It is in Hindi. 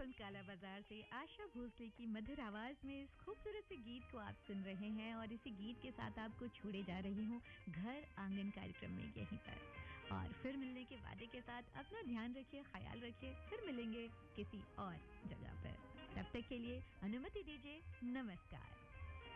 सुपरसाउंड काला बाजार से आशा भोसले की मधुर आवाज में इस खूबसूरत से गीत को आप सुन रहे हैं और इसी गीत के साथ आपको छोड़े जा रही हूँ घर आंगन कार्यक्रम में यहीं पर और फिर मिलने के वादे के साथ अपना ध्यान रखिए ख्याल रखिए फिर मिलेंगे किसी और जगह पर तब तक के लिए अनुमति दीजिए नमस्कार